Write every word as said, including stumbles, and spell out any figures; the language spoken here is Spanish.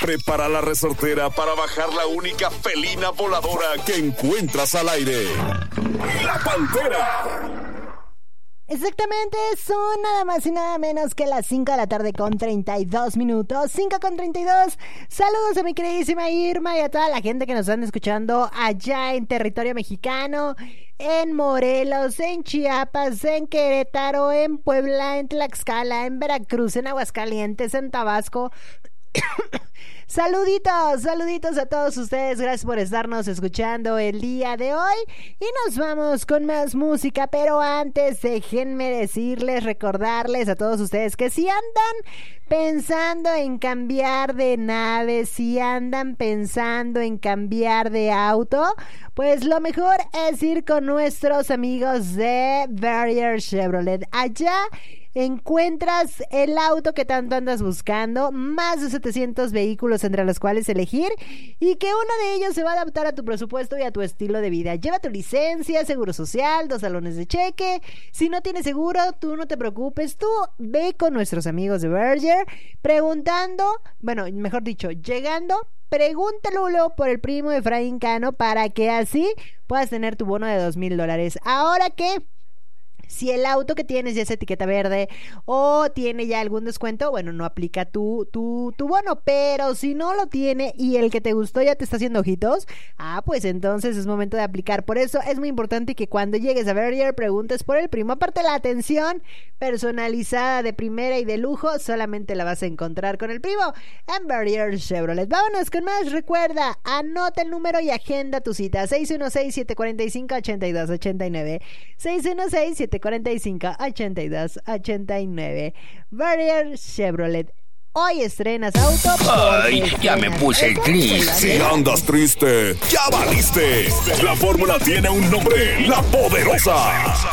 Prepara la resortera para bajar la única felina voladora que encuentras al aire. ¡La Pantera! Exactamente, son nada más y nada menos que las cinco de la tarde con treinta y dos minutos. cinco con treinta y dos. Saludos a mi queridísima Irma y a toda la gente que nos están escuchando allá en territorio mexicano, en Morelos, en Chiapas, en Querétaro, en Puebla, en Tlaxcala, en Veracruz, en Aguascalientes, en Tabasco. Saluditos, saluditos a todos ustedes. Gracias por estarnos escuchando el día de hoy. Y nos vamos con más música. Pero antes déjenme decirles, recordarles a todos ustedes que si andan pensando en cambiar de nave, si andan pensando en cambiar de auto, pues lo mejor es ir con nuestros amigos de Barrier Chevrolet. Allá encuentras el auto que tanto andas buscando, más de setecientos vehículos entre los cuales elegir, y que uno de ellos se va a adaptar a tu presupuesto y a tu estilo de vida. Lleva tu licencia, seguro social, dos salones de cheque. Si no tienes seguro, tú no te preocupes, tú ve con nuestros amigos de Berger preguntando, bueno, mejor dicho, llegando, pregúntalo por el primo de Efraín Cano para que así puedas tener tu bono de dos mil dólares. Ahora que si el auto que tienes ya es etiqueta verde o tiene ya algún descuento, bueno, no aplica tu, tu, tu bono. Pero si no lo tiene y el que te gustó ya te está haciendo ojitos, ah, pues entonces es momento de aplicar. Por eso es muy importante que cuando llegues a Barrier preguntes por el primo. Aparte, la atención personalizada de primera y de lujo solamente la vas a encontrar con el primo en Barrier Chevrolet. Vámonos con más. Recuerda, anota el número y agenda tu cita: seis uno seis, siete cuatro cinco, ocho dos ocho nueve, seis uno seis, siete cuatro cinco, ocho dos ocho nueve. Barrier Chevrolet. Hoy estrenas auto. Ay, ya me puse triste. Si andas triste, ya valiste. La fórmula tiene un nombre: La Poderosa.